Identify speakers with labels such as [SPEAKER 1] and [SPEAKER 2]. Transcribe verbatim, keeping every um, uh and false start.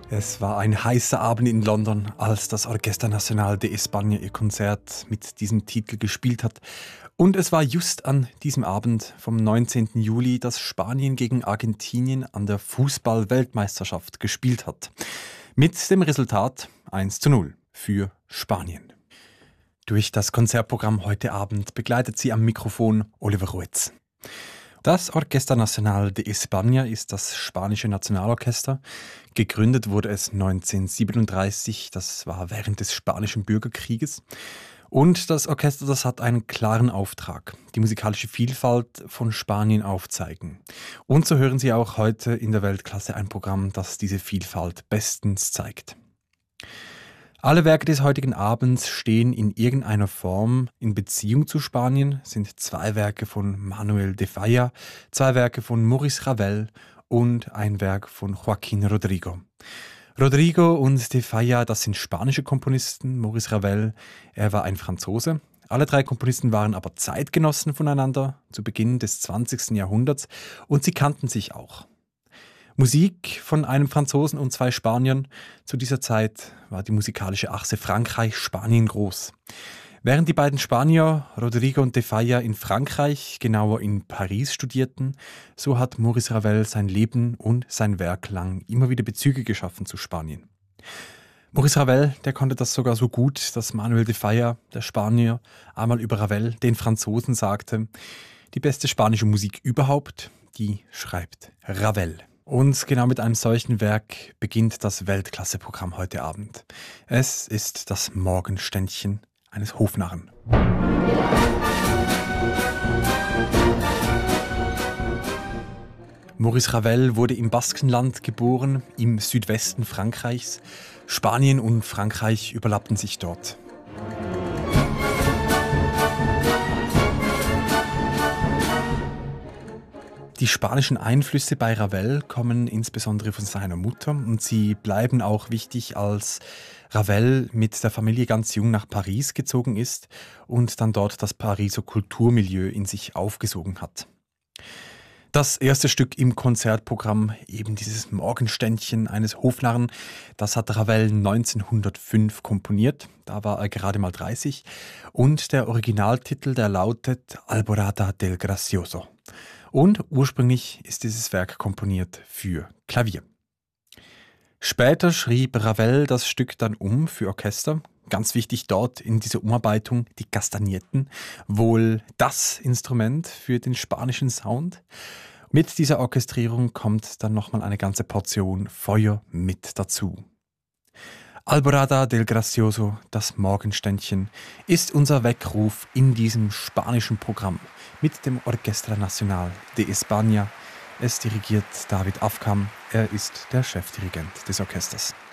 [SPEAKER 1] Es war ein heißer Abend in London, als das Orquesta Nacional de España ihr Konzert mit diesem Titel gespielt hat. Und es war just an diesem Abend vom neunzehnten Juli, dass Spanien gegen Argentinien an der Fußball-Weltmeisterschaft gespielt hat. Mit dem Resultat eins zu null für Spanien. Durch das Konzertprogramm heute Abend begleitet sie am Mikrofon Oliver Ruetz. Das Orquesta Nacional de España ist das spanische Nationalorchester. Gegründet wurde es neunzehnhundertsiebenunddreißig, das war während des Spanischen Bürgerkrieges. Und das Orchester, das hat einen klaren Auftrag, die musikalische Vielfalt von Spanien aufzeigen. Und so hören Sie auch heute in der Weltklasse ein Programm, das diese Vielfalt bestens zeigt. Alle Werke des heutigen Abends stehen in irgendeiner Form in Beziehung zu Spanien, sind zwei Werke von Manuel de Falla, zwei Werke von Maurice Ravel und ein Werk von Joaquín Rodrigo. Rodrigo und de Falla, das sind spanische Komponisten, Maurice Ravel, er war ein Franzose. Alle drei Komponisten waren aber Zeitgenossen voneinander zu Beginn des zwanzigsten Jahrhunderts und sie kannten sich auch. Musik von einem Franzosen und zwei Spaniern. Zu dieser Zeit war die musikalische Achse Frankreich-Spanien groß. Während die beiden Spanier, Rodrigo und de Falla, in Frankreich, genauer in Paris studierten, so hat Maurice Ravel sein Leben und sein Werk lang immer wieder Bezüge geschaffen zu Spanien. Maurice Ravel, der konnte das sogar so gut, dass Manuel de Falla, der Spanier, einmal über Ravel, den Franzosen, sagte: Die beste spanische Musik überhaupt, die schreibt Ravel. Und genau mit einem solchen Werk beginnt das Weltklasse-Programm heute Abend. Es ist das Morgenständchen eines Hofnarren. Maurice Ravel wurde im Baskenland geboren, im Südwesten Frankreichs. Spanien und Frankreich überlappten sich dort. Die spanischen Einflüsse bei Ravel kommen insbesondere von seiner Mutter und sie bleiben auch wichtig, als Ravel mit der Familie ganz jung nach Paris gezogen ist und dann dort das Pariser Kulturmilieu in sich aufgesogen hat. Das erste Stück im Konzertprogramm, eben dieses Morgenständchen eines Hofnarren, das hat Ravel neunzehnhundertfünf komponiert, da war er gerade mal dreißig, und der Originaltitel, der lautet Alborada del Gracioso. Und ursprünglich ist dieses Werk komponiert für Klavier. Später schrieb Ravel das Stück dann um für Orchester. Ganz wichtig dort in dieser Umarbeitung die Kastagnetten, wohl das Instrument für den spanischen Sound. Mit dieser Orchestrierung kommt dann nochmal eine ganze Portion Feuer mit dazu. Alborada del Gracioso, das Morgenständchen, ist unser Weckruf in diesem spanischen Programm mit dem Orquesta Nacional de España. Es dirigiert David Afkam, er ist der Chefdirigent des Orchesters.